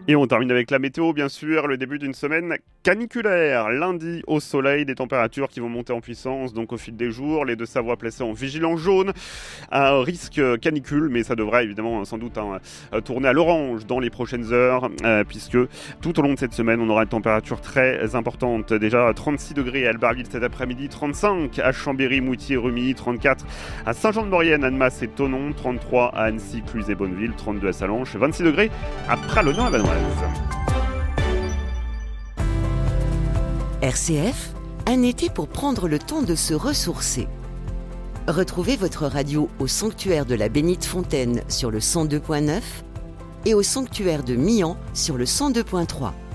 Et on termine avec la météo, bien sûr, le début d'une semaine caniculaire. Lundi, au soleil, des températures qui vont monter en puissance, donc au fil des jours. Les Deux-Savoie placés en vigilance jaune, à risque canicule, mais ça devrait évidemment sans doute tourner à l'orange dans les prochaines heures, puisque tout au long de cette semaine, on aura une température très importante. Déjà 36 degrés à Albertville cet après-midi, 35 à Chambéry, Moutier, Rumilly, 34 à Saint-Jean-de-Maurienne, Annemasse et Thonon, 33 à Annecy, Cluses et Bonneville, 32 à Sallanches, 26 degrés à Pralognan-la-Vanoise. RCF, un été pour prendre le temps de se ressourcer. Retrouvez votre radio au sanctuaire de la Bénite Fontaine sur le 102.9 et au sanctuaire de Mian sur le 102.3.